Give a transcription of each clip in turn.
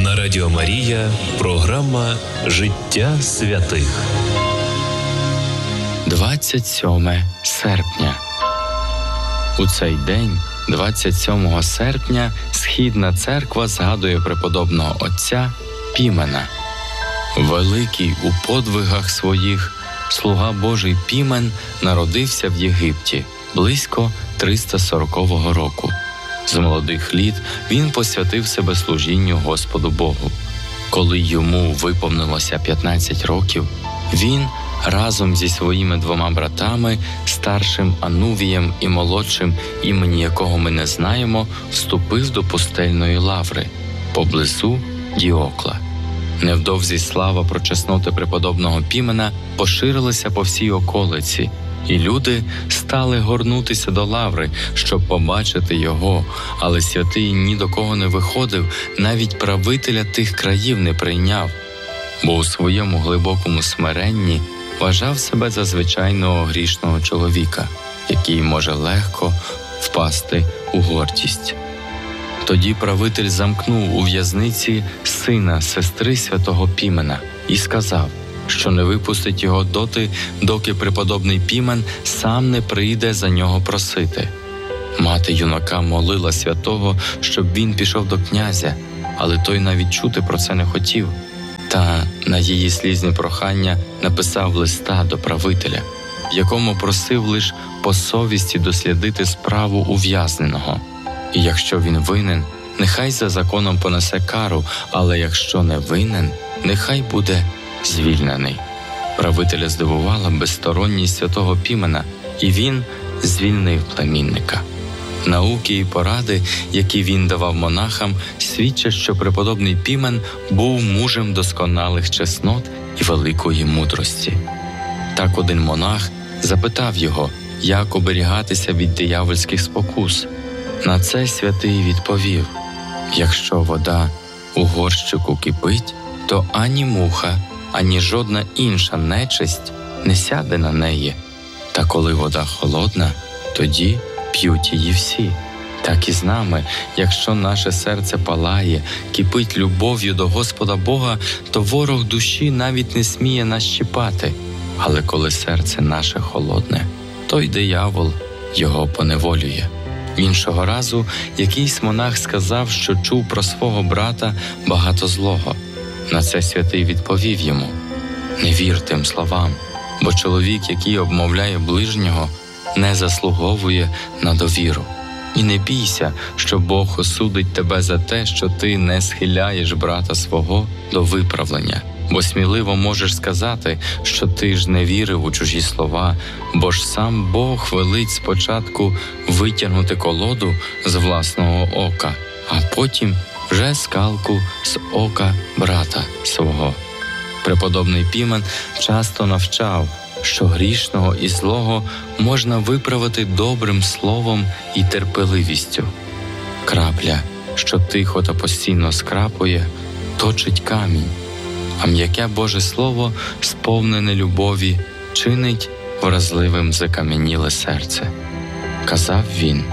На Радіо Марія програма «Життя святих». 27 серпня. У цей день, 27 серпня, Східна церква згадує преподобного отця Пімена. Великий у подвигах своїх, слуга Божий Пімен народився в Єгипті близько 340 року. З молодих літ він посвятив себе служінню Господу Богу. Коли йому виповнилося 15 років, він разом зі своїми 2 братами, старшим Анувієм і молодшим, імені якого ми не знаємо, вступив до пустельної лаври поблизу Діокла. Невдовзі слава про чесноти преподобного Пімена поширилася по всій околиці, і люди стали горнутися до лаври, щоб побачити його, але святий ні до кого не виходив, навіть правителя тих країв не прийняв, бо у своєму глибокому смиренні вважав себе за звичайного грішного чоловіка, який може легко впасти у гордість. Тоді правитель замкнув у в'язниці сина сестри святого Пімена і сказав, що не випустить його доти, доки преподобний Пімен сам не прийде за нього просити. Мати юнака молила святого, щоб він пішов до князя, але той навіть чути про це не хотів. Та на її слізні прохання написав листа до правителя, в якому просив лише по совісті дослідити справу ув'язненого. І якщо він винен, нехай за законом понесе кару, але якщо не винен, нехай буде звільнений. Правителя здивувала безсторонність святого Пімена, і він звільнив племінника. Науки і поради, які він давав монахам, свідчать, що преподобний Пімен був мужем досконалих чеснот і великої мудрості. Так один монах запитав його, як оберігатися від диявольських спокус. На це святий відповів: якщо вода у горщику кипить, то ані муха, ані жодна інша нечисть не сяде на неї. Та коли вода холодна, тоді п'ють її всі. Так і з нами, якщо наше серце палає, кипить любов'ю до Господа Бога, то ворог душі навіть не сміє нас щіпати. Але коли серце наше холодне, то й диявол його поневолює. Іншого разу якийсь монах сказав, що чув про свого брата багато злого. На це святий відповів йому: не вір тим словам, бо чоловік, який обмовляє ближнього, не заслуговує на довіру. І не бійся, що Бог осудить тебе за те, що ти не схиляєш брата свого до виправлення, бо сміливо можеш сказати, що ти ж не вірив у чужі слова, бо ж сам Бог велить спочатку витягнути колоду з власного ока, а потім вже скалку з ока брата свого. Преподобний Пімен часто навчав, що грішного і злого можна виправити добрим словом і терпеливістю. Крапля, що тихо та постійно скрапує, точить камінь, а м'яке Боже Слово, сповнене любові, чинить вразливим закам'яніле серце. Казав він: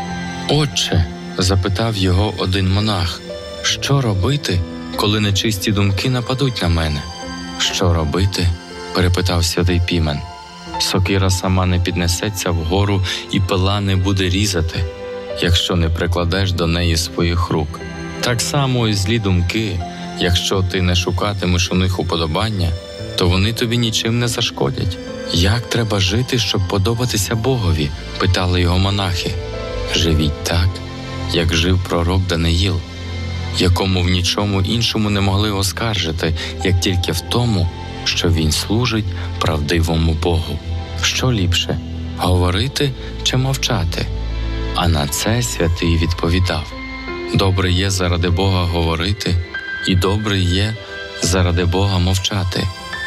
«Отче», – запитав його один монах, – «що робити, коли нечисті думки нападуть на мене?» «Що робити?» – перепитав святий Пімен. «Сокира сама не піднесеться вгору і пила не буде різати, якщо не прикладеш до неї своїх рук. Так само і злі думки, якщо ти не шукатимеш у них уподобання, то вони тобі нічим не зашкодять». «Як треба жити, щоб подобатися Богові?» – питали його монахи. «Живіть так, як жив пророк Даниїл, якому в нічому іншому не могли оскаржити, як тільки в тому, що він служить правдивому Богу. Що ліпше – говорити чи мовчати?» А на це святий відповідав: «Добре є заради Бога говорити, і добре є заради Бога мовчати.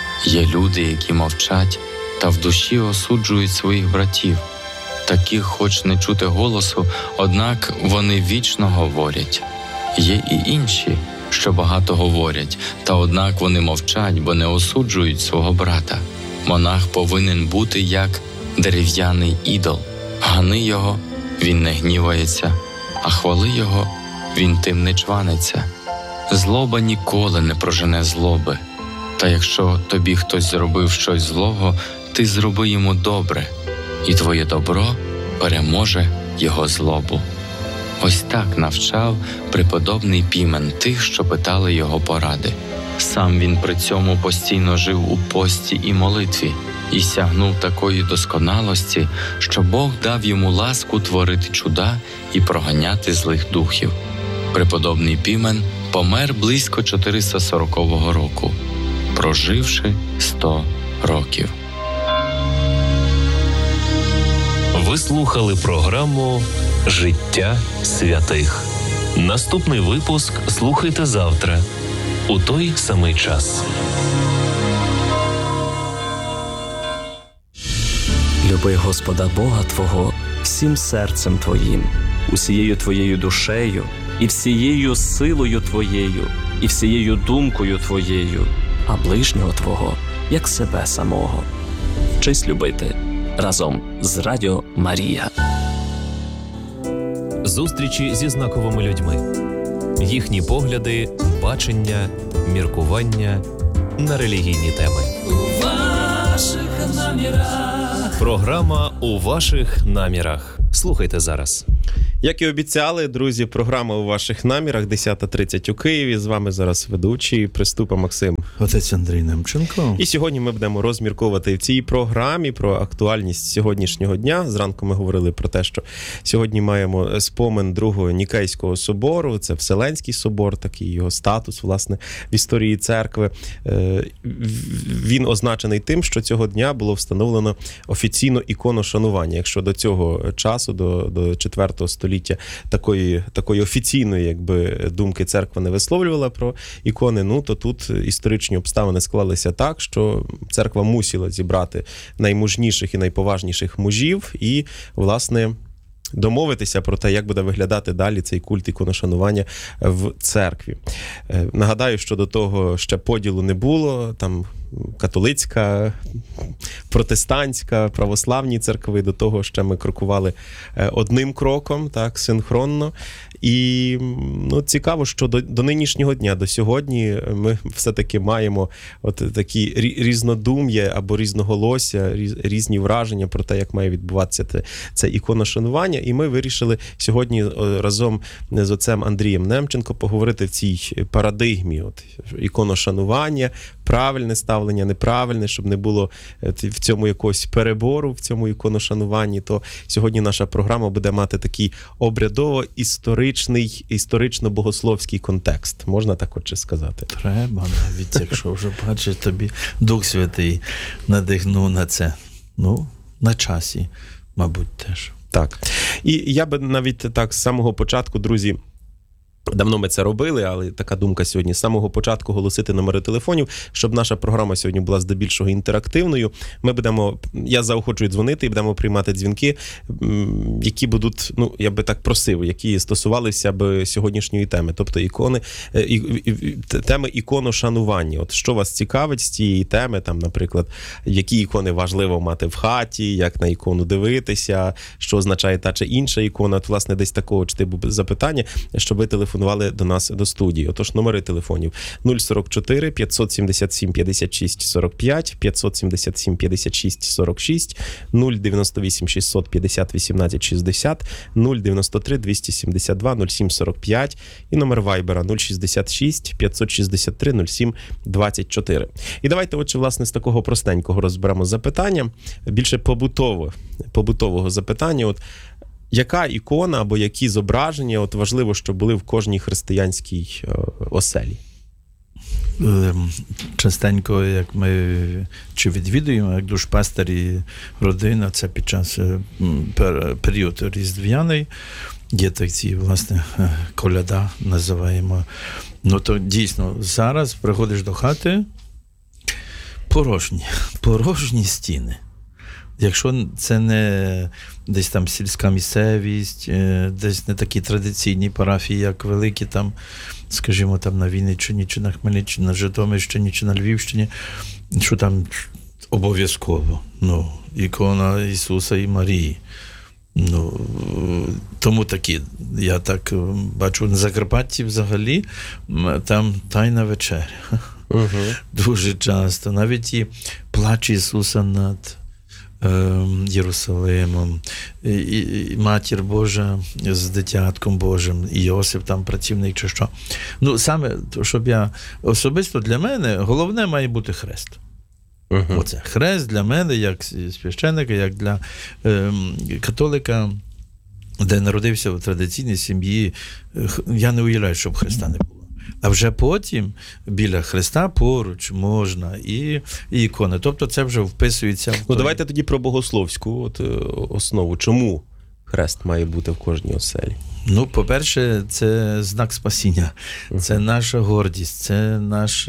Є люди, які мовчать та в душі осуджують своїх братів. Таких хоч не чути голосу, однак вони вічно говорять. Є і інші, що багато говорять, та однак вони мовчать, бо не осуджують свого брата. Монах повинен бути як дерев'яний ідол. Гани його, він не гнівається, а хвали його, він тим не чваниться. Злоба ніколи не прожене злоби. Та якщо тобі хтось зробив щось злого, ти зроби йому добре, і твоє добро переможе його злобу. Ось так навчав преподобний Пімен тих, що питали його поради. Сам він при цьому постійно жив у пості і молитві і сягнув такої досконалості, що Бог дав йому ласку творити чуда і проганяти злих духів. Преподобний Пімен помер близько 440 року, проживши 100 років. Ви слухали програму «Життя святих». Наступний випуск слухайте завтра у той самий час. Люби Господа Бога твого всім серцем твоїм, усією твоєю душею, і всією силою твоєю, і всією думкою твоєю, а ближнього твого, як себе самого. Вчись любити разом з Радіо Марія. Зустрічі зі знаковими людьми. Їхні погляди, бачення, міркування на релігійні теми. У ваших намірах. Програма «У ваших намірах». Слухайте зараз. Як і обіцяли, друзі, програма «У ваших намірах», 10:30 у Києві. З вами зараз ведучий Приступа Максим. Отець Андрій Немченко. І сьогодні ми будемо розмірковувати в цій програмі про актуальність сьогоднішнього дня. Зранку ми говорили про те, що сьогодні маємо спомин Другого Нікейського собору. Це Вселенський собор, такий його статус, власне, в історії церкви. Він означений тим, що цього дня було встановлено офіційно іконошанування. Якщо до цього часу, до 4 століття, такої офіційної, якби, думки церква не висловлювала про ікони, то тут історичні обставини склалися так, що церква мусила зібрати наймужніших і найповажніших мужів і, власне, домовитися про те, як буде виглядати далі цей культ іконошанування в церкві. Нагадаю, що до того ще поділу не було, там католицька, протестантська, православні церкви, до того ще ми крокували одним кроком, так, синхронно. І цікаво, що до нинішнього дня, до сьогодні ми все-таки маємо от такі різнодум'я або різноголосся, різні враження про те, як має відбуватися це іконошанування. І ми вирішили сьогодні разом з отцем Андрієм Немченко поговорити в цій парадигмі іконошанування, правильне ставлення, неправильне, щоб не було в цьому якогось перебору, в цьому іконошануванні. То сьогодні наша програма буде мати такий обрядово-історичний, історично-богословський контекст. Можна так отже сказати? Треба, навіть якщо вже, бачиш, тобі Дух Святий надихнув на це. На часі, мабуть, теж. Так. І я би навіть так з самого початку, друзі, давно ми це робили, але така думка сьогодні. З самого початку голосити номери телефонів, щоб наша програма сьогодні була здебільшого інтерактивною. Я заохочую дзвонити і будемо приймати дзвінки, які будуть, я би так просив, які стосувалися б сьогоднішньої теми. Тобто теми іконошанування. От що вас цікавить з цієї теми, там, наприклад, які ікони важливо мати в хаті, як на ікону дивитися, що означає та чи інша ікона. От, власне, десь такого типу запитання, щоб ви телефонували до нас до студії. Отож, номери телефонів 044 577 56 45, 577 56 46, 098 650 18 60, 093 272 07 45 і номер Вайбера 066 563 07 24. І давайте, отже, власне, з такого простенького розберемо запитання, більше побутового запитання. Яка ікона або які зображення важливо, щоб були в кожній християнській оселі? Частенько, як ми відвідуємо, як душпастері родина, це під час період різдвяний, є такі, власне, коляда, називаємо. То дійсно, зараз приходиш до хати, порожні стіни. Якщо це не десь там сільська місцевість, десь не такі традиційні парафії, як великі там, скажімо, там на Вінниччині, чи на Хмельниччині, на Житомирщині, чи на Львівщині, що там обов'язково, ікона Ісуса і Марії. Ну, тому такі, я так бачу, на Закарпатті взагалі, там Тайна вечеря. Дуже часто. Навіть і плач Ісуса над Єрусалимом, і Матір Божа з дитятком Божим, і Йосип там працівник чи що. Ну, саме, щоб я особисто для мене, головне має бути хрест. Оце хрест для мене, як священника, як для католика, де народився в традиційній сім'ї, я не уявляю, щоб хреста не було. А вже потім біля хреста поруч можна і ікони. Тобто це вже вписується. Ну, давайте тоді про богословську основу. Чому хрест має бути в кожній оселі? Ну, по-перше, це знак спасіння. Це наша гордість, це наш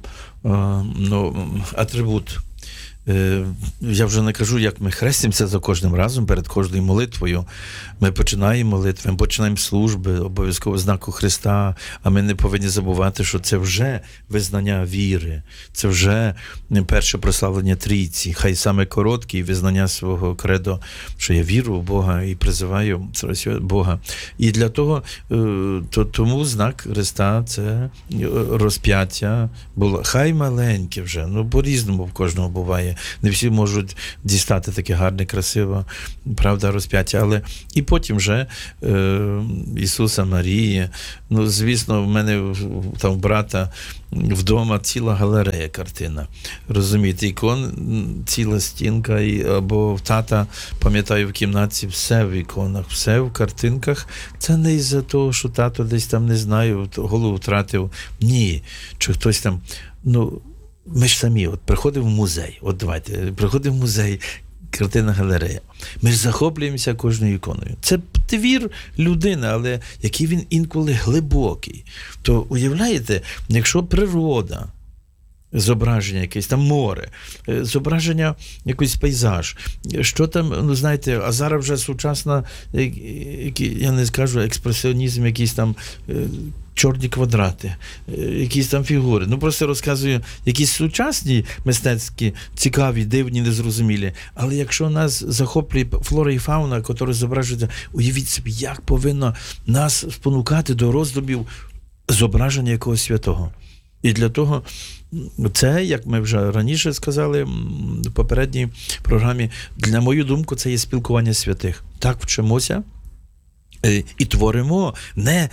атрибут. Я вже не кажу, як ми хрестимося за кожним разом, перед кожною молитвою. Ми починаємо молитви, ми починаємо служби, обов'язково знаку Христа, а ми не повинні забувати, що це вже визнання віри, це вже перше прославлення Трійці, хай саме коротке визнання свого кредо, що я вірю в Бога і призиваю Бога. І для того, тому знак Христа – це розп'яття було. Хай маленьке вже, ну по-різному в кожного буває. Не всі можуть дістати таке гарне, красиве, правда, розп'яття, але і потім вже Ісуса, Марії. Ну, звісно, в мене там брата вдома ціла галерея картина. Розумієте, ікон, ціла стінка, або в тата, пам'ятаю, в кімнаті все в іконах, все в картинках. Це не із-за того, що тато десь там, не знаю, голову втратив. Ні. Чи хтось там, ну, ми ж самі, от приходимо в музей, от давайте, приходимо в музей, картина галерея. Ми ж захоплюємося кожною іконою. Це твір людини, але який він інколи глибокий. То уявляєте, якщо природа, зображення якесь, там море, зображення якийсь пейзаж, що там, ну знаєте, а зараз вже сучасна, я не скажу, експресіонізм, якийсь там чорні квадрати, якісь там фігури. Ну, просто розказую, якісь сучасні мистецькі, цікаві, дивні, незрозумілі. Але якщо нас захоплює флора і фауна, яка зображується, уявіть собі, як повинно нас спонукати до роздумів зображення якогось святого. І для того це, як ми вже раніше сказали в попередній програмі, на мою думку, це є спілкування святих. Так вчимося і творимо не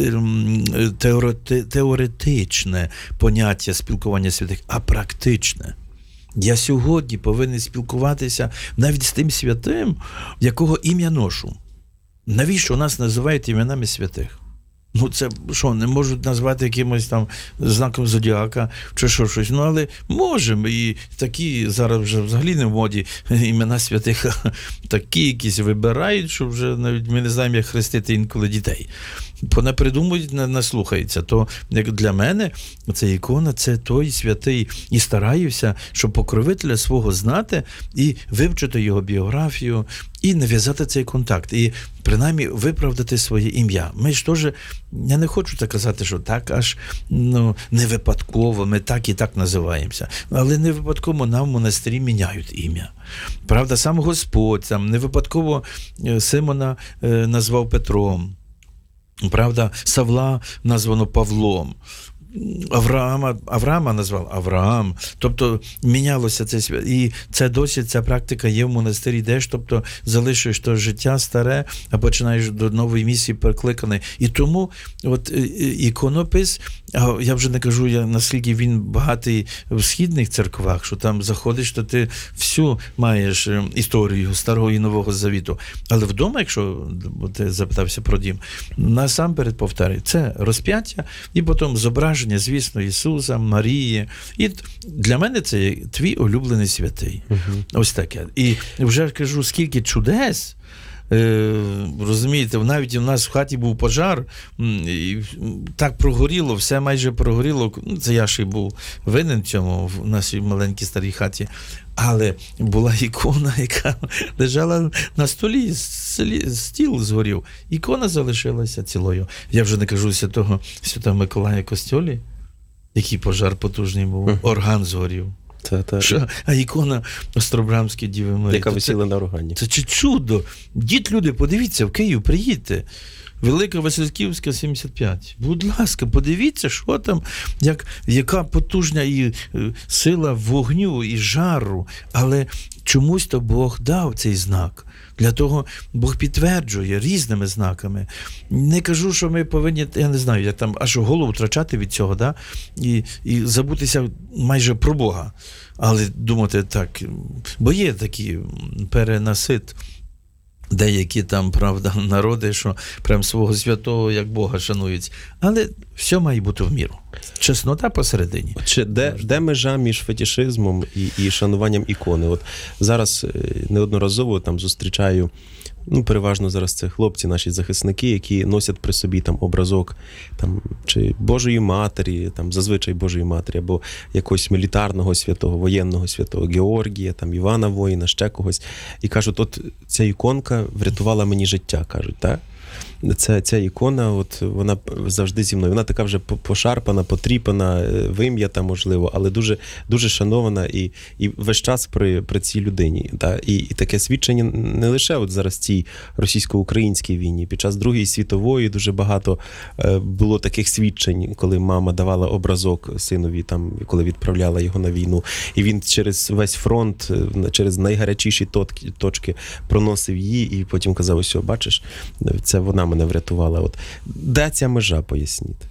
теоретичне поняття спілкування святих, а практичне. Я сьогодні повинен спілкуватися навіть з тим святим, якого ім'я ношу. Навіщо нас називають іменами святих? Ну, це що, не можуть назвати якимось там знаком зодіака чи щось. Ну, але можемо. І такі зараз вже взагалі не в моді імена святих, такі якісь вибирають, що вже навіть ми не знаємо, як хрестити інколи дітей. Понапридумують, наслухаються. То як для мене ця ікона – це той святий. І стараюся, щоб покровителя свого знати і вивчити його біографію, і нав'язати цей контакт, і принаймні виправдати своє ім'я. Ми ж теж, я не хочу так казати, що так аж не випадково, ми так і так називаємося. Але не випадково нам в монастирі міняють ім'я. Правда, сам Господь там не випадково Симона назвав Петром. Правда, Савла названо Павлом. Авраама назвав Авраам. Тобто мінялося це свято. І це досі, ця практика є в монастирі. Йдеш, тобто залишуєш то життя старе, а починаєш до нової місії прикликаний. І тому от іконопис, я вже не кажу, наскільки він багатий в східних церквах, що там заходиш, то ти всю маєш історію Старого і Нового Завіту. Але вдома, якщо ти запитався про дім, насамперед повторюю, це розп'яття і потім зображення, звісно, Ісуса, Марії. І для мене це твій улюблений святий. Ось таке. І вже кажу, скільки чудес, розумієте, навіть у нас в хаті був пожар, і так прогоріло, все майже прогоріло. Це я ще був винен в цьому, в нашій маленькій старій хаті. Але була ікона, яка лежала на столі, стіл згорів. Ікона залишилася цілою. Я вже не кажу Святого Миколая Костьолі, який пожар потужний був. Орган згорів. А ікона Остробрамської Діви Марії. Яка висіла на органі. Це чудо. Люди, подивіться, в Київ приїдьте. Велика Васильківська, 75. Будь ласка, подивіться, що там, яка потужна і сила вогню, і жару. Але чомусь то Бог дав цей знак. Для того Бог підтверджує різними знаками. Не кажу, що ми повинні, я не знаю, як там аж голову втрачати від цього, да? І забутися майже про Бога. Але думати так, бо є такі перенасит, деякі там, правда, народи, що прям свого святого, як Бога, шанують. Але все має бути в міру. Чеснота посередині. Де межа між фетишизмом і шануванням ікони? От зараз неодноразово там зустрічаю, переважно зараз це хлопці, наші захисники, які носять при собі там образок там, чи Божої Матері, там, зазвичай Божої Матері, або якогось мілітарного святого, воєнного святого, Георгія, там, Івана Воїна, ще когось. І кажуть, от ця іконка врятувала мені життя, кажуть, так? Ця ікона, от вона завжди зі мною. Вона така вже пошарпана, потріпана, вим'ята, можливо, але дуже, дуже шанована і весь час при цій людині. Да? І таке свідчення не лише от зараз цій російсько-українській війні. Під час Другої світової дуже багато було таких свідчень, коли мама давала образок синові, там, коли відправляла його на війну. І він через весь фронт, через найгарячіші точки проносив її, і потім казав, ось, бачиш, це вона мене врятувала. От де ця межа, поясніть?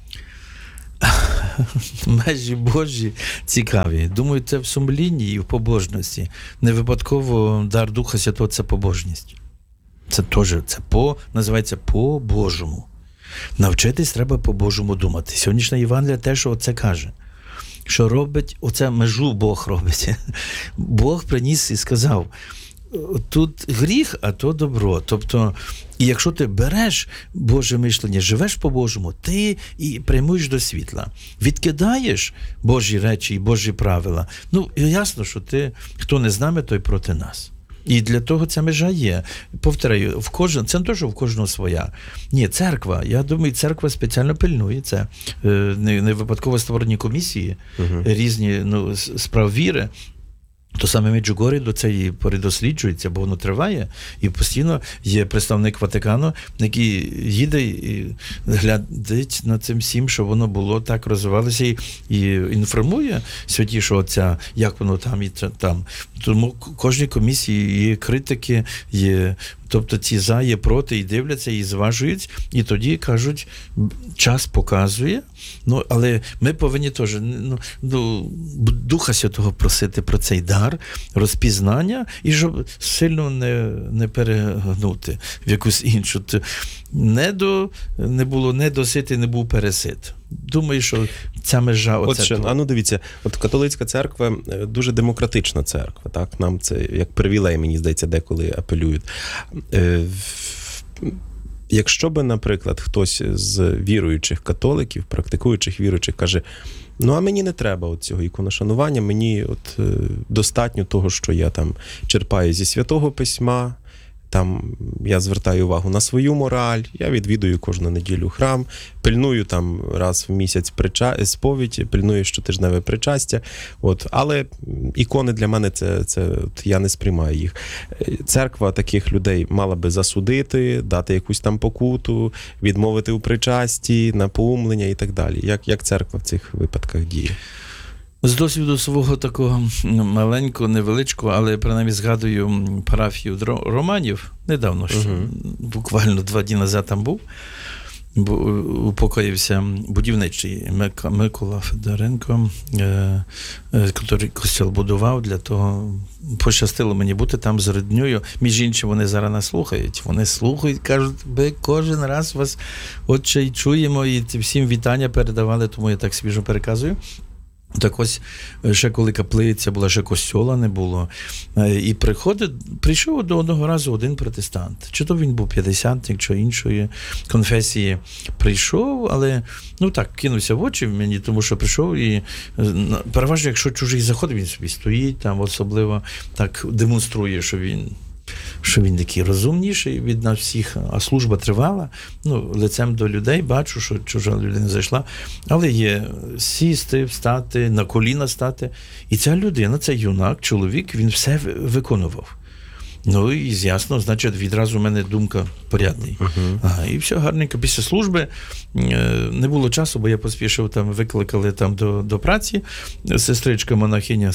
Межі Божі цікаві. Думаю, це в сумлінні і в побожності. Не випадково дар Духа Святого – це побожність. Це теж, називається по-божому. Навчитись треба по-божому думати. Сьогоднішня Євангелія теж оце каже. Що робить, оце межу Бог робить. Бог приніс і сказав, тут гріх, а то добро. Тобто, і якщо ти береш Боже мишлення, живеш по-божому, ти і прямуєш до світла. Відкидаєш Божі речі і Божі правила. Ясно, що хто не з нами, той проти нас. І для того ця межа є. Повторяю, це не те, що в кожного своя. Ні, церква. Я думаю, церква спеціально пильнує це. Не випадково створені комісії, різні справ віри. То саме Меджугорі до цієї пори досліджується, бо воно триває, і постійно є представник Ватикану, який їде і глядить над цим всім, щоб воно було так, розвивалося, і інформує святішого Отця, як воно там і там. Тому кожній комісії є критики, є, тобто ці за, є проти, і дивляться, і зважують, і тоді кажуть, час показує, але ми повинні теж Духа Святого просити про цей дар, розпізнання, і щоб сильно не перегнути в якусь іншу. Не було недосити, не був пересит. Думаю, що ця межа... Дивіться, католицька церква дуже демократична церква, так? Нам це як привілей, мені здається, деколи апелюють. Якщо би, наприклад, хтось з віруючих католиків, практикуючих віруючих каже, а мені не треба цього іконошанування, мені достатньо того, що я там черпаю зі Святого Письма, там я звертаю увагу на свою мораль, я відвідую кожну неділю храм, пильную там раз в місяць сповідь, пильную щотижневе причастя. Але ікони для мене я не сприймаю їх. Церква таких людей мала би засудити, дати якусь там покуту, відмовити у причасті, напоумлення і так далі. Як церква в цих випадках діє? З досвіду свого такого маленького, невеличкого, але принаймні згадую парафію Романів, недавно, буквально 2 дні назад там був, упокоївся будівничий Микола Федоренко, який костел будував, для того пощастило мені бути там з роднею. Між іншим, вони зараз нас слухають. Вони слухають, кажуть, ми кожен раз вас, отче, і чуємо, і всім вітання передавали, тому я так свіжо переказую. Так ось, ще коли каплиця була, ще костьола не було. І прийшов до одного разу один протестант. Чи то він був п'ятдесятник, чи іншої конфесії. Прийшов, але, кинувся в очі мені, тому що прийшов і, переважно, якщо чужий заходить, він собі стоїть, там особливо так демонструє, що він що він такий розумніший від нас всіх, а служба тривала. Ну, лицем до людей бачу, що чужа людина зайшла, але є сісти, встати, на коліна стати. І ця людина, цей юнак, чоловік, він все виконував. Ну, і ясно, значить, відразу в мене думка порядний. Ага, і все гарненько. Після служби не було часу, бо я поспішив, там викликали там до праці. Сестричка монахиня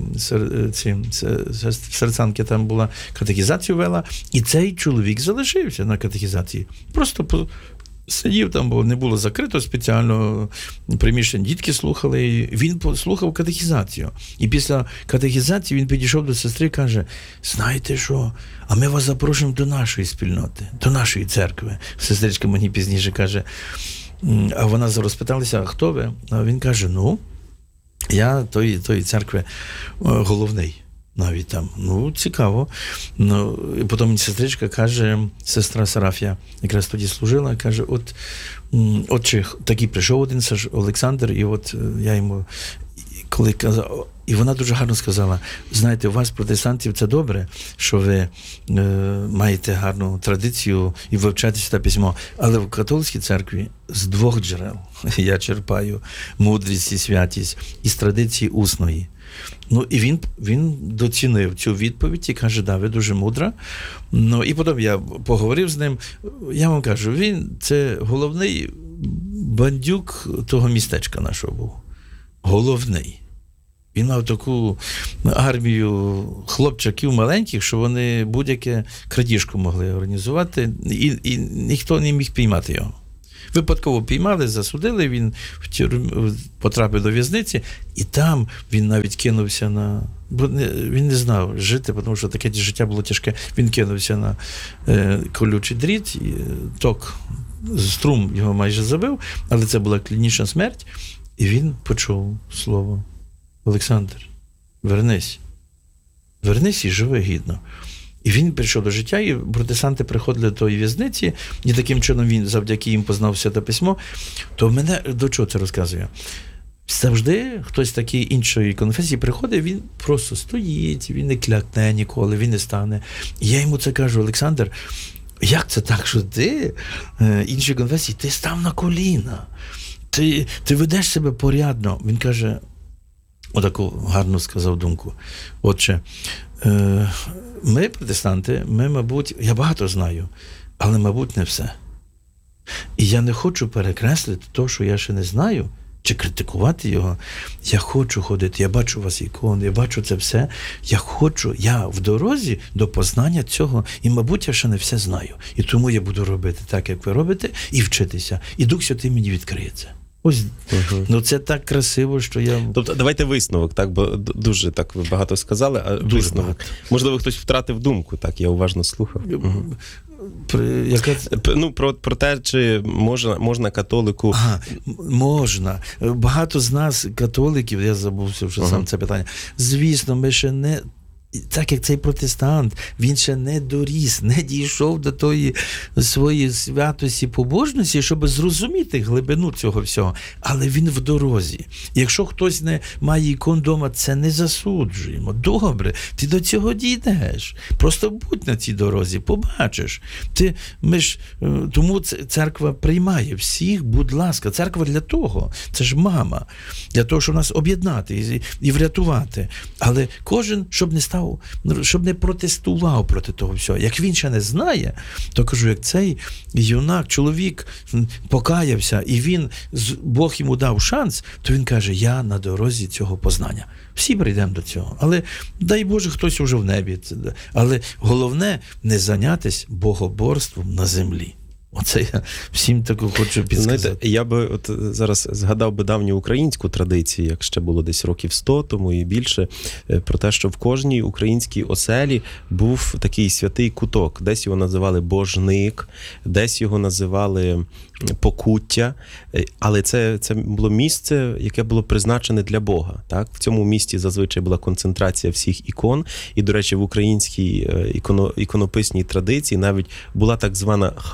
серцанки там була, катехізацію вела. І цей чоловік залишився на катехізації. Просто сидів там, бо не було закрито спеціально приміщення, дітки слухали, і він слухав катехізацію. І після катехізації він підійшов до сестри і каже: знаєте що, а ми вас запрошуємо до нашої спільноти, до нашої церкви. Сестричка мені пізніше каже, а вона розпиталася, а хто ви? А він каже, ну, я тої церкви головний. Навіть там, ну, цікаво. Ну, і потім мені сестричка каже, сестра Сарафія, якраз тоді служила, каже, от чи такий прийшов один Олександр, і от я йому, коли казав, і вона дуже гарно сказала, знаєте, у вас, протестантів, це добре, що ви маєте гарну традицію і вивчаєте Святе Письмо, але в католицькій церкві з двох джерел я черпаю мудрість і святість із традиції усної. Ну, і він доцінив цю відповідь і каже, да, ви дуже мудра. Ну, і потім я поговорив з ним. Я вам кажу, він це головний бандюк того містечка нашого був. Головний. Він мав таку армію хлопчаків маленьких, що вони будь-яке крадіжку могли організувати, і ніхто не міг піймати його. Випадково піймали, засудили, він потрапив до в'язниці, і там він навіть кинувся на... Бо він не знав жити, тому що таке життя було тяжке. Він кинувся на колючий дріт, і струм його майже забив, але це була клінічна смерть, і він почув слово: Олександр, вернись. Вернись і живи гідно. І він прийшов до життя, і протестанти приходили до тої в'язниці, і таким чином він завдяки їм познав Святе Письмо. То мене до чого це розказує? Завжди хтось такий іншої конфесії приходить, він просто стоїть, він не клякне ніколи, він не стане. І я йому це кажу: Олександр, як це так, що ти іншої конфесії, ти став на коліна, ти ведеш себе порядно. Він каже, отаку гарну сказав думку: отче, ми, протестанти, мабуть, я багато знаю, але, мабуть, не все. І я не хочу перекреслити те, що я ще не знаю, чи критикувати його. Я хочу ходити, я бачу у вас ікони, я бачу це все. Я в дорозі до познання цього, і, мабуть, я ще не все знаю. І тому я буду робити так, як ви робите, і вчитися. І Дух Святий мені відкриється. Ось, ну це так красиво, що я... Тобто, давайте висновок, так, бо дуже так ви багато сказали, а дуже висновок. багато. Можливо, хтось втратив думку, так, я уважно слухав. Ну, про те, чи можна католику... Можна. Багато з нас, католиків, я забувся вже сам це питання, звісно, ми ще не... Так як цей протестант, він ще не доріс, не дійшов до тої своєї святості, побожності, щоб зрозуміти глибину цього всього. Але він в дорозі. Якщо хтось не має ікон вдома, це не засуджуємо. Добре, ти до цього дійдеш. Просто будь на цій дорозі, побачиш. Тому церква приймає всіх, будь ласка. Церква для того, це ж мама, для того, щоб нас об'єднати і врятувати. Але кожен, щоб не протестував проти того всього. Як він ще не знає, то кажу, як цей юнак, чоловік покаявся, і Бог йому дав шанс, то він каже, я на дорозі цього познання. Всі прийдемо до цього. Але, дай Боже, хтось уже в небі. Але головне не зайнятися богоборством на землі. Оце я всім таку хочу підсказати. Знаєте, я би от зараз згадав би давню українську традицію, як ще було десь років 100 тому і більше, про те, що в кожній українській оселі був такий святий куток. Десь його називали божник, десь його називали покуття, але це було місце, яке було призначене для Бога. Так? В цьому місті зазвичай була концентрація всіх ікон, і, до речі, в українській іконописній традиції навіть була так звана хатня ікона.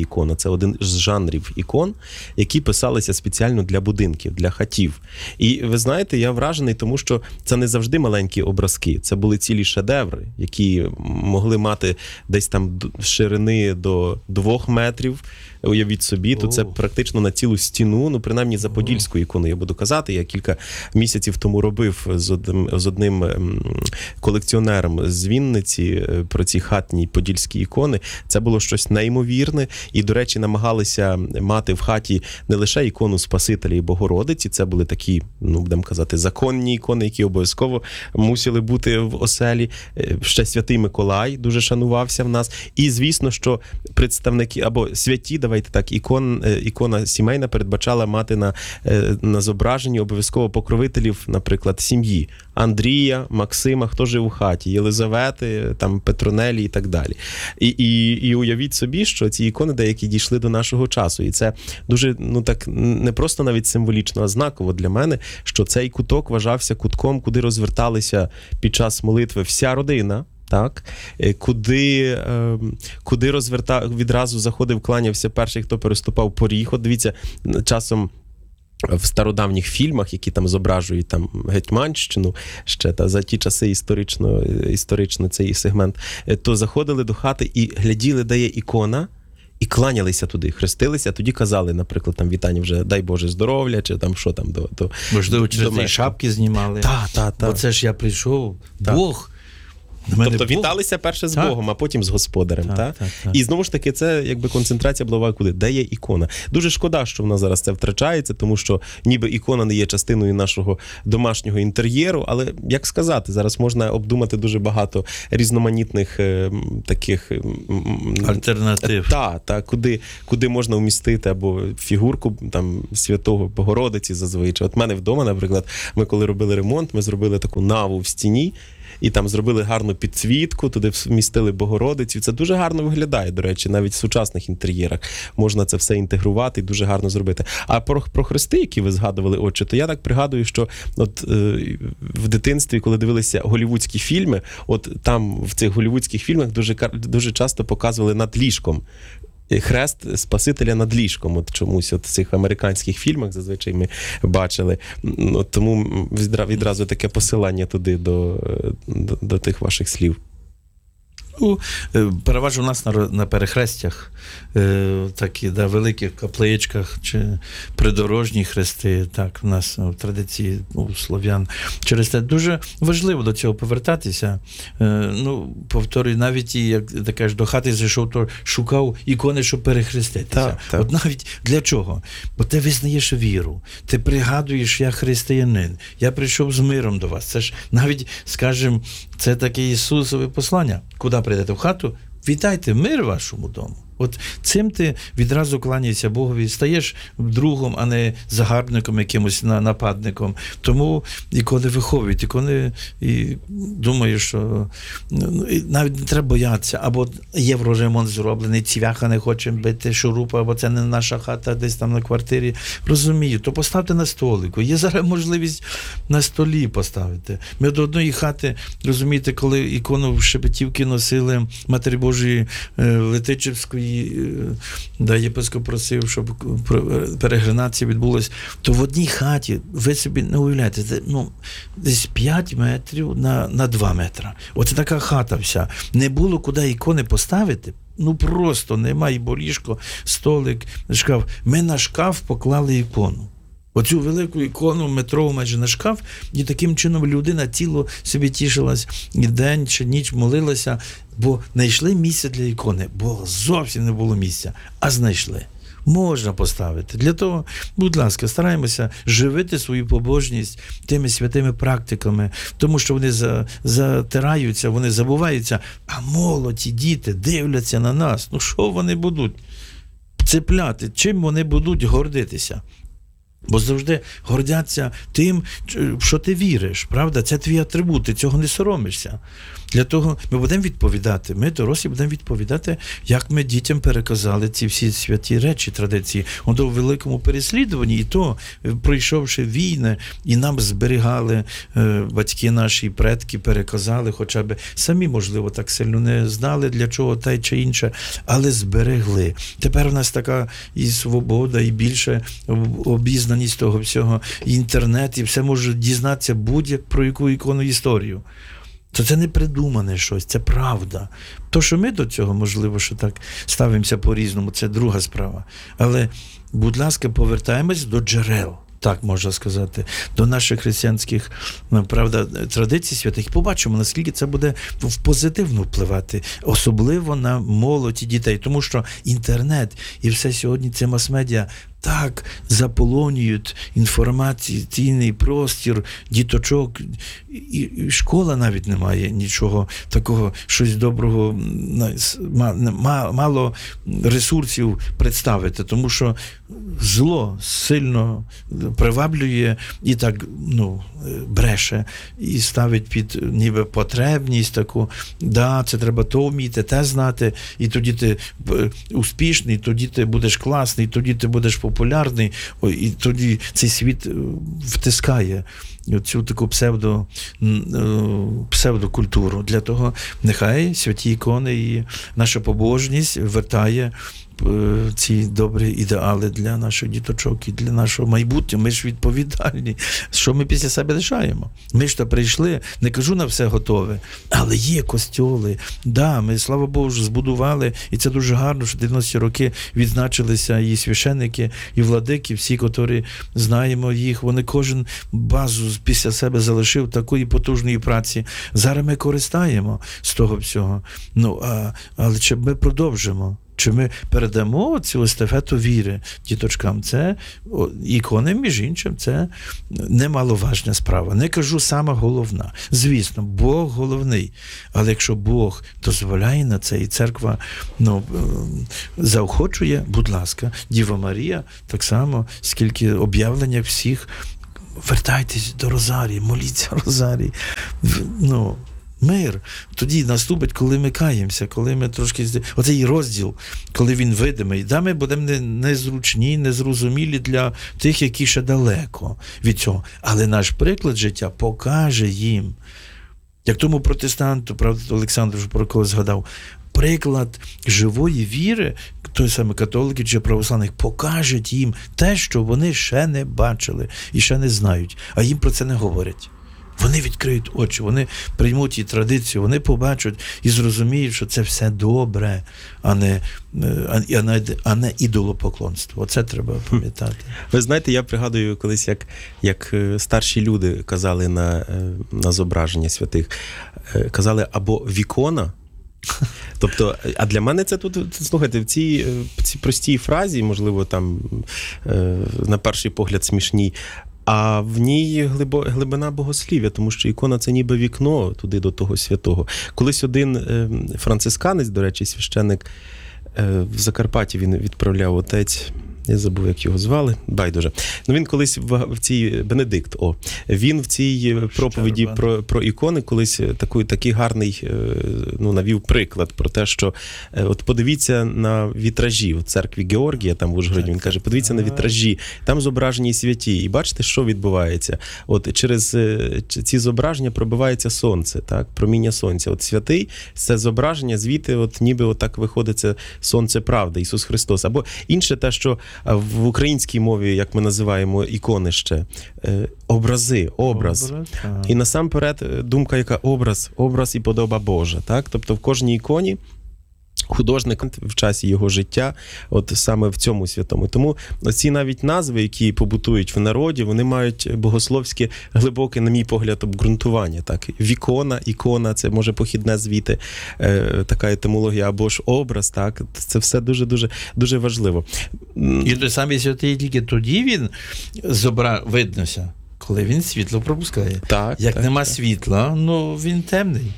ікона. Це один з жанрів ікон, які писалися спеціально для будинків, для хатів. І ви знаєте, я вражений, тому що це не завжди маленькі образки. Це були цілі шедеври, які могли мати десь там ширини до 2 метрів. Уявіть собі, то це практично на цілу стіну, ну, принаймні за подільську ікону я буду казати. Я кілька місяців тому робив з одним колекціонером з Вінниці про ці хатні подільські ікони. Це було щось неймовірне. І, до речі, намагалися мати в хаті не лише ікону Спасителя і Богородиці, це були такі, ну, будемо казати, законні ікони, які обов'язково мусили бути в оселі. Ще Святий Миколай дуже шанувався в нас. І, звісно, що представники, або святі, давайте так, ікона сімейна передбачала мати на зображенні обов'язково покровителів, наприклад, сім'ї. Андрія, Максима, хто жив у хаті, Єлизавети, там, Петронелі і так далі. І уявіть собі, що ці ікони деякі дійшли до нашого часу. І це дуже, ну так, не просто навіть символічно, а знаково для мене, що цей куток вважався кутком, куди розверталися під час молитви вся родина, так, куди відразу заходив, кланявся перший, хто переступав поріг. От дивіться, часом в стародавніх фільмах, які там зображують там Гетьманщину, ще за ті часи історично цей сегмент, то заходили до хати і гляділи, де є ікона, і кланялися туди, хрестилися, а тоді казали, наприклад, там вітання вже «Дай Боже здоров'я», чи там що там до можливо, через ті шапки знімали. Так. Бо це ж я прийшов, Бог. Тобто віталися перше з Богом, а потім з Господарем. Так? І знову ж таки, це якби концентрація була куди? Де є ікона? Дуже шкода, що в нас зараз це втрачається, тому що ніби ікона не є частиною нашого домашнього інтер'єру, але, як сказати, зараз можна обдумати дуже багато різноманітних таких альтернатив. Так, куди можна вмістити або фігурку там Святого Богородиці зазвичай. От в мене вдома, наприклад, ми коли робили ремонт, ми зробили таку наву в стіні, і там зробили гарну підсвітку, туди вмістили Богородицю. Це дуже гарно виглядає, до речі, навіть в сучасних інтер'єрах можна це все інтегрувати і дуже гарно зробити. А про хрести, які ви згадували, отче, то я так пригадую, що от в дитинстві, коли дивилися голлівудські фільми, от там в цих голлівудських фільмах дуже часто показували над ліжком хрест Спасителя над ліжком. От чомусь от в цих американських фільмах зазвичай ми бачили. От тому відразу таке посилання туди до тих ваших слів. Переважно у нас на перехрестях, такі, великих капличках чи придорожні хрести, так, в нас в традиції у слов'ян. Через те дуже важливо до цього повертатися. Повторюю, навіть як ти кажеш, до хати зайшов, то шукав ікони, щоб перехреститися. Так. От навіть для чого? Бо ти визнаєш віру, ти пригадуєш, я християнин, я прийшов з миром до вас. Це ж навіть, скажімо, це таке Ісусове послання. Куди прийдете в хату, вітайте, мир вашому дому. От цим ти відразу кланяєшся Богові, стаєш другом, а не загарбником, якимось нападником. Тому ікони виховують, ікони, і думаю, що навіть не треба боятися. Або євроремонт зроблений, цвяха не хоче бити шурупа, або це не наша хата, десь там на квартирі. Розумію, то поставте на столику. Є зараз можливість на столі поставити. Ми до одної хати, розумієте, коли ікону в Шепетівки носили Матері Божої Летичівської, єпископ просив, щоб перегринація відбулась, то в одній хаті, ви собі не уявляєте, десь 5 метрів на 2 метри. Оце така хата вся. Не було куди ікони поставити. Просто немає, бо ліжко, столик, шкаф. Ми на шкаф поклали ікону. Оцю велику ікону метрову майже на шкаф, і таким чином людина тіло собі тішилась, і день чи ніч молилася, бо знайшли місце для ікони, бо зовсім не було місця, а знайшли. Можна поставити. Для того, будь ласка, стараємося живити свою побожність тими святими практиками, тому що вони затираються, вони забуваються, а молоді, діти дивляться на нас. Що вони будуть цепляти? Чим вони будуть гордитися? Бо завжди гордяться тим, що ти віриш, правда? Це твій атрибут, ти цього не соромишся. Для того ми будемо відповідати, ми, дорослі, будемо відповідати, як ми дітям переказали ці всі святі речі, традиції. Воно в великому переслідуванні, і то, пройшовши війни, і нам зберігали батьки наші, предки переказали, хоча б самі, можливо, так сильно не знали, для чого те чи інше, але зберегли. Тепер у нас така і свобода, і більше обізнаність того всього, і інтернет, і все може дізнатися будь-як про яку ікону історію. То це не придумане щось, це правда. То, що ми до цього, можливо, що так ставимося по-різному, це друга справа. Але, будь ласка, повертаємось до джерел, так можна сказати, до наших християнських, правда, традицій святих. І побачимо, наскільки це буде позитивно впливати, особливо на молодь і дітей. Тому що інтернет і все сьогодні це мас-медіа так заполонюють інформаційний простір діточок, і школа навіть не має нічого такого, щось доброго, мало ресурсів представити, тому що зло сильно приваблює і так, бреше, і ставить під ніби потребність таку, це треба то вміти, те знати, і тоді ти успішний, тоді ти будеш класний, тоді ти будеш популярний, і тоді цей світ втискає цю таку псевдокультуру. Для того нехай святі ікони і наша побожність вертає ці добрі ідеали для наших діточок і для нашого майбутнього. Ми ж відповідальні. Що ми після себе лишаємо? Ми ж то прийшли, не кажу на все готове, але є костьоли. Ми, слава Богу, збудували, і це дуже гарно, що 90-ті роки відзначилися і священники, і владики, всі, котрі знаємо їх, вони кожен базу після себе залишив такої потужної праці. Зараз ми користаємо з того всього. Але чи ми продовжимо? Чи ми передамо цю естафету віри діточкам? Це ікони, між іншим, це немаловажна справа. Не кажу сама головна. Звісно, Бог головний. Але якщо Бог дозволяє на це, і церква заохочує, будь ласка, Діва Марія, так само, скільки об'явлення всіх, вертайтесь до Розарії, моліться Розарії. Мир тоді наступить, коли ми каємося, коли ми трошки... Оцей розділ, коли він видимий. Ми будемо незручні, незрозумілі для тих, які ще далеко від цього. Але наш приклад життя покаже їм. Як тому протестанту, правда, Олександр вже про кого згадав, приклад живої віри, той самий католики чи православних, покаже їм те, що вони ще не бачили і ще не знають, а їм про це не говорять. Вони відкриють очі, вони приймуть її традицію, вони побачать і зрозуміють, що це все добре, а не ідолопоклонство. Оце треба пам'ятати. Ви знаєте, я пригадую колись, як старші люди казали на зображення святих, казали або вікона. Тобто, а для мене це тут, слухайте, в цій простій фразі, можливо, там на перший погляд смішній, а в ній глибина богослів'я, тому що ікона – це ніби вікно туди до того святого. Колись один францисканець, до речі, священник в Закарпатті, він відправляв отець, я забув, як його звали, байдуже. Він колись в цій Бенедикт, він в цій проповіді про ікони колись такий гарний навів приклад про те, що от подивіться на вітражі в церкві Георгія, там в Ужгороді, він каже, подивіться на вітражі, там зображені святі, і бачите, що відбувається? От через ці зображення пробивається сонце, так, проміння сонця. От святий, це зображення, звідти от ніби отак виходить це сонце правди, Ісус Христос. Або інше те, що в українській мові, як ми називаємо ікони ще, образ. І насамперед думка, яка образ і подоба Божа. Так? Тобто в кожній іконі художник в часі його життя, от саме в цьому святому. Тому ці навіть назви, які побутують в народі, вони мають богословське глибоке, на мій погляд, обґрунтування. Так? Вікона, ікона, це може похідне звідти, така етимологія, або ж образ, так? Це все дуже-дуже дуже важливо. І той самий святий тільки тоді він виднося, коли він світло пропускає. Як нема світла, він темний.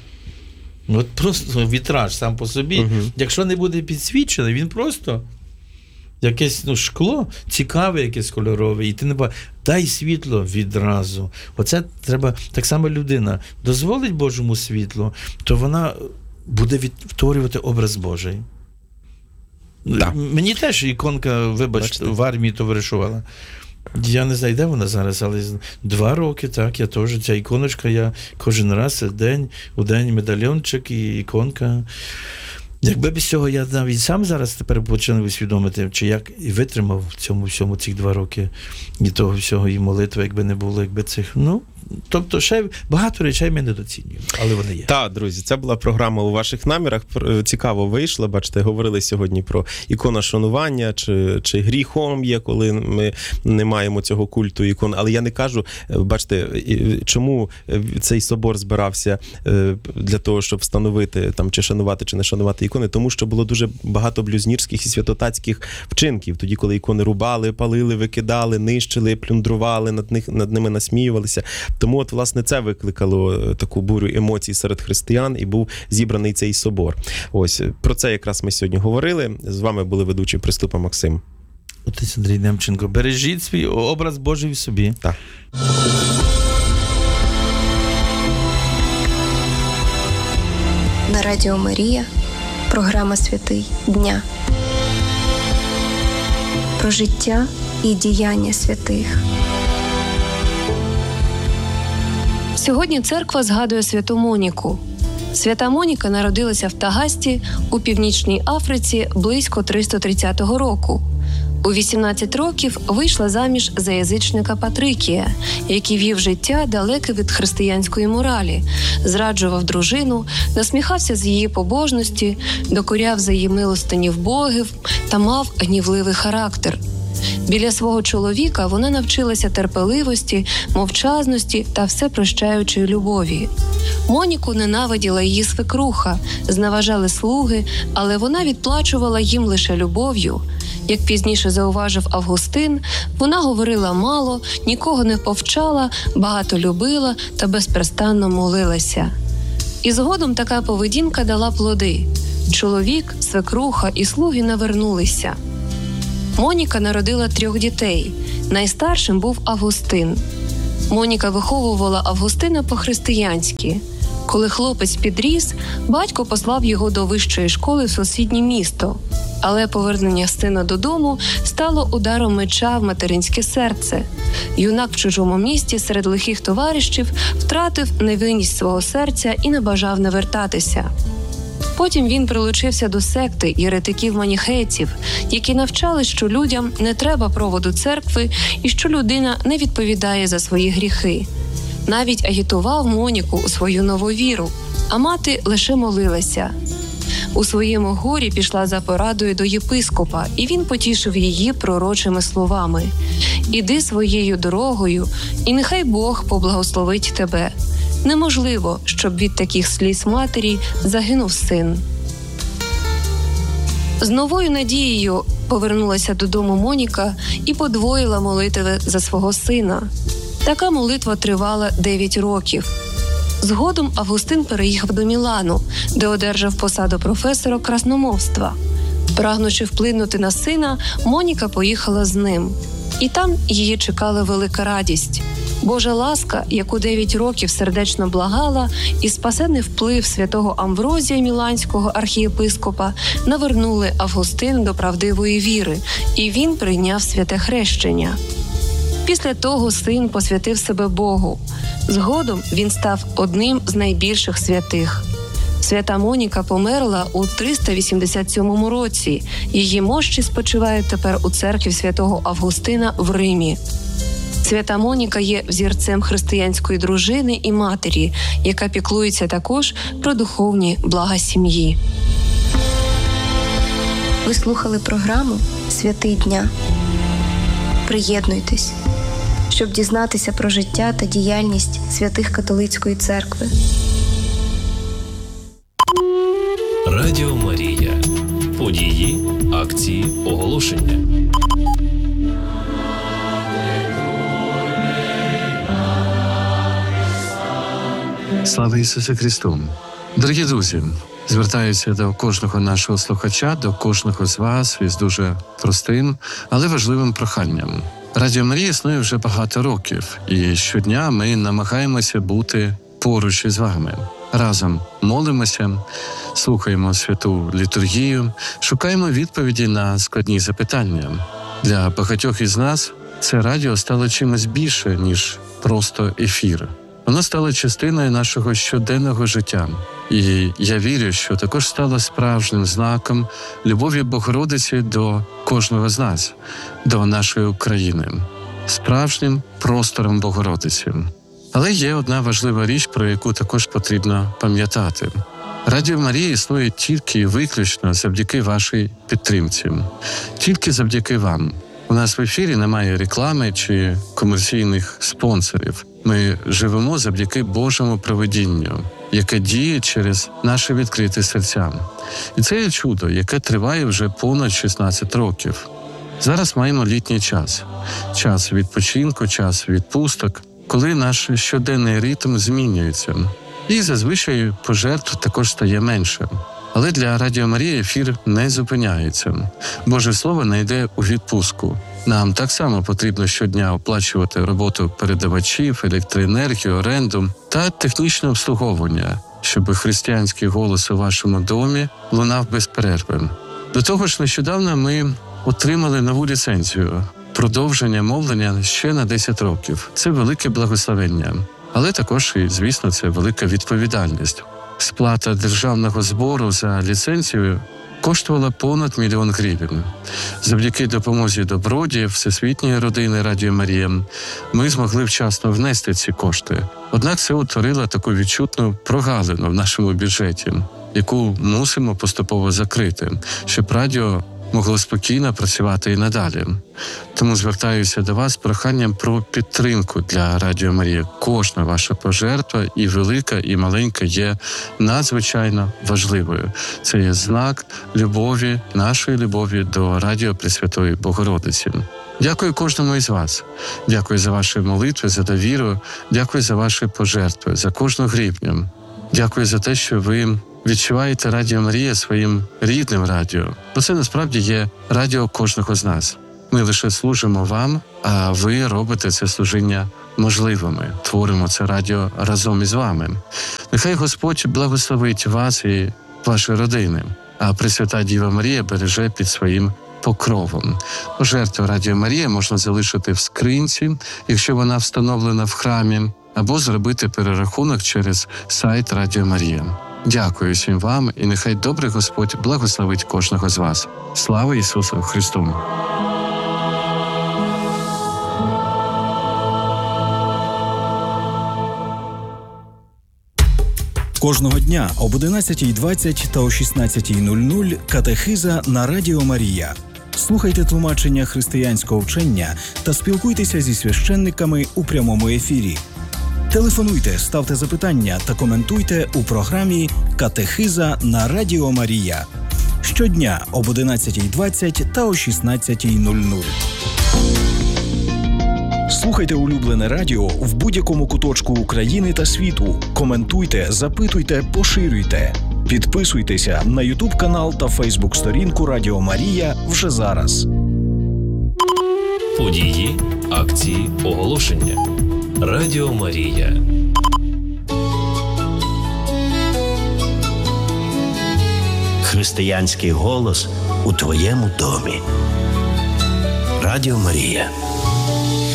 От просто вітраж сам по собі, якщо не буде підсвічений, він просто якесь шкло, цікаве якесь кольорове, і ти не бачиш. Дай світло відразу. Оце треба, так само людина дозволить Божому світлу, то вона буде відтворювати образ Божий. Да. Мені теж іконка, вибачте, в армії товаришувала. Я не знаю, де вона зараз, але 2 роки, так, я теж, ця іконочка, я кожен раз у день медальйончик і іконка. Якби без цього я навіть сам зараз тепер починаю усвідомити, чи як і витримав в цьому всьому ці 2 роки і того всього, і молитви, якби не було, якби цих, тобто ще багато речей ми недоцінюємо, але вони є. Так, друзі, це була програма «У ваших намірах». Цікаво вийшло, бачите, говорили сьогодні про іконошанування, чи гріхом є, коли ми не маємо цього культу ікон. Але я не кажу, бачите, чому цей собор збирався для того, щоб встановити, чи шанувати, чи не шанувати ікони, тому що було дуже багато блюзнірських і святотатських вчинків. Тоді, коли ікони рубали, палили, викидали, нищили, плюндрували, над ними насміювалися. Тому власне, це викликало таку бурю емоцій серед християн і був зібраний цей собор. Ось, про це якраз ми сьогодні говорили. З вами були ведучі Приступа Максим. Отець Андрій Немченко. Бережіть свій образ Божий в собі. Так. На Радіо Марія програма «Святий дня». Про життя і діяння святих. Сьогодні церква згадує святу Моніку. Свята Моніка народилася в Тагасті у Північній Африці близько 330 року. У 18 років вийшла заміж за язичника Патрикія, який вів життя далеке від християнської моралі, зраджував дружину, насміхався з її побожності, докоряв за її милостині в богів та мав гнівливий характер. Біля свого чоловіка вона навчилася терпеливості, мовчазності та всепрощаючої любові. Моніку ненавиділа її свекруха, зневажали слуги, але вона відплачувала їм лише любов'ю. Як пізніше зауважив Августин, вона говорила мало, нікого не повчала, багато любила та безперестанно молилася. І згодом така поведінка дала плоди. Чоловік, свекруха і слуги навернулися. Моніка народила 3 дітей. Найстаршим був Августин. Моніка виховувала Августина по-християнськи. Коли хлопець підріс, батько послав його до вищої школи в сусіднє місто. Але повернення сина додому стало ударом меча в материнське серце. Юнак в чужому місті серед лихих товаришів втратив невинність свого серця і не бажав навертатися. Потім він прилучився до секти єретиків-маніхейців, які навчали, що людям не треба проводу церкви і що людина не відповідає за свої гріхи. Навіть агітував Моніку у свою нову віру, а мати лише молилася. У своєму горі пішла за порадою до єпископа, і він потішив її пророчими словами: «Іди своєю дорогою, і нехай Бог поблагословить тебе. Неможливо, щоб від таких сліз матері загинув син». З новою надією повернулася додому Моніка і подвоїла молитви за свого сина. Така молитва тривала 9 років. Згодом Августин переїхав до Мілану, де одержав посаду професора красномовства. Прагнучи вплинути на сина, Моніка поїхала з ним. І там її чекала велика радість. Божа ласка, яку 9 років сердечно благала, і спасенний вплив святого Амврозія Міланського архієпископа навернули Августин до правдивої віри, і він прийняв святе хрещення. Після того син посвятив себе Богу. Згодом він став одним з найбільших святих. Свята Моніка померла у 387 році. Її мощі спочивають тепер у церкві святого Августина в Римі. Свята Моніка є взірцем християнської дружини і матері, яка піклується також про духовні блага сім'ї. Ви слухали програму «Святий дня». Приєднуйтесь, щоб дізнатися про життя та діяльність святих католицької церкви. Радіо Марія. Події, акції, оголошення. Слава Ісусу Христу! Дорогі друзі, Звертаюся до кожного нашого слухача, до кожного з вас із дуже простим, але важливим проханням. Радіо Марія існує вже багато років, і щодня ми намагаємося бути поруч із вами. Разом молимося, слухаємо святу літургію, шукаємо відповіді на складні запитання. Для багатьох із нас це радіо стало чимось більше, ніж просто ефір. Воно стало частиною нашого щоденного життя. І я вірю, що також стало справжнім знаком любові Богородиці до кожного з нас, до нашої України, справжнім простором Богородиці. Але є одна важлива річ, про яку також потрібно пам'ятати. Радіо Марія існує тільки і виключно завдяки вашій підтримці. Тільки завдяки вам. У нас в ефірі немає реклами чи комерційних спонсорів. Ми живемо завдяки Божому провидінню, яке діє через наші відкриті серця. І це є чудо, яке триває вже понад 16 років. Зараз маємо літній час. Час відпочинку, час відпусток, коли наш щоденний ритм змінюється. І зазвичай пожертв також стає менше. Але для Радіо Марія ефір не зупиняється. Боже Слово не йде у відпустку. Нам так само потрібно щодня оплачувати роботу передавачів, електроенергію, оренду та технічне обслуговування, щоб християнський голос у вашому домі лунав без перерви. До того ж, нещодавно ми отримали нову ліцензію – продовження мовлення ще на 10 років. Це велике благословення. Але також, і, звісно, це велика відповідальність. Сплата державного збору за ліцензію коштувала понад 1 мільйон гривень. Завдяки допомозі добродії Всесвітньої родини Радіо Марія ми змогли вчасно внести ці кошти. Однак це утворило таку відчутну прогалину в нашому бюджеті, яку мусимо поступово закрити, щоб радіо могло спокійно працювати і надалі. Тому звертаюся до вас з проханням про підтримку для Радіо Марія. Кожна ваша пожертва, і велика, і маленька, є надзвичайно важливою. Це є знак любові, нашої любові до Радіо Пресвятої Богородиці. Дякую кожному із вас. Дякую за ваші молитви, за довіру. Дякую за ваші пожертви, за кожну гривню. Дякую за те, що ви відчуваєте Радіо Марія своїм рідним радіо. Бо це насправді є радіо кожного з нас. Ми лише служимо вам, а ви робите це служіння можливими. Творимо це радіо разом із вами. Нехай Господь благословить вас і ваші родини, а Пресвята Діва Марія береже під своїм покровом. Жертву Радіо Марія можна залишити в скринці, якщо вона встановлена в храмі, або зробити перерахунок через сайт Радіо Марія. Дякую всім вам, і нехай добрий Господь благословить кожного з вас. Слава Ісусу Христу! Кожного дня об 11:20 та о 16:00 катехиза на Радіо Марія. Слухайте тлумачення християнського вчення та спілкуйтеся зі священниками у прямому ефірі. Телефонуйте, ставте запитання та коментуйте у програмі «Катехиза на Радіо Марія». Щодня об 11:20 та о 16:00. Слухайте улюблене радіо в будь-якому куточку України та світу. Коментуйте, запитуйте, поширюйте. Підписуйтеся на YouTube-канал та Facebook-сторінку Радіо Марія вже зараз. Події, акції, оголошення. Радіо Марія. Християнський голос у твоєму домі. Радіо Марія.